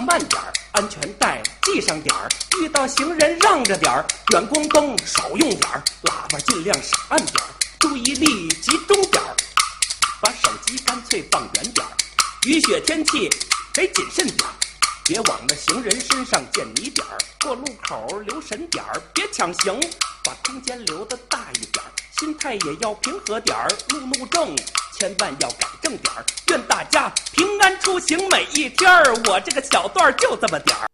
慢点儿，安全带系上点儿，遇到行人让着点儿，远光灯少用点儿，喇叭尽量少按点儿，注意力集中点儿，把手机干脆放远点儿，雨雪天气得谨慎点儿，别往那行人身上溅泥点儿，过路口留神点儿，别抢行，把空间留得大一点儿，心态也要平和点儿，路正千万要改正点儿，愿大家平安出行每一天儿，我这个小段就这么点儿。